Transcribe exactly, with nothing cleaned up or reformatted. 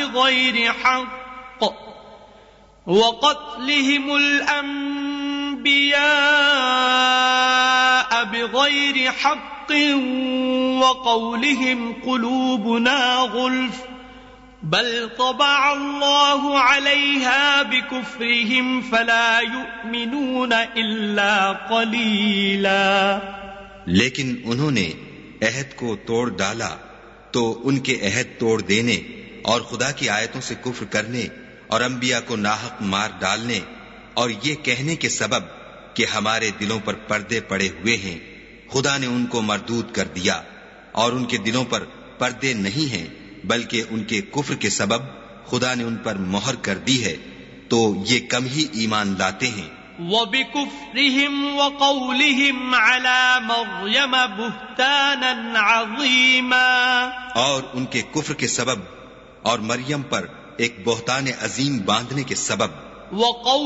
بغير حق وقتلهم الأنبياء بغير حق وقولهم قلوبنا غلف بل طبع الله عليها بكفرهم فلا يؤمنون إلا قليلا۔ لیکن انہوں نے عہد کو توڑ ڈالا تو ان کے عہد توڑ دینے اور خدا کی آیتوں سے کفر کرنے اور انبیاء کو ناحق مار ڈالنے اور یہ کہنے کے سبب کہ ہمارے دلوں پر پردے پڑے ہوئے ہیں خدا نے ان کو مردود کر دیا، اور ان کے دلوں پر پردے نہیں ہیں بلکہ ان کے کفر کے سبب خدا نے ان پر مہر کر دی ہے، تو یہ کم ہی ایمان لاتے ہیں۔ وَبِكُفْرِهِمْ وَقَوْلِهِمْ عَلَى مَرْيَمَ بُهْتَانًا عَظِيمًا، اور ان کے کفر کے سبب اور مریم پر ایک بہتان عظیم باندھنے کے سبب۔ وَقَوْلِهِمْ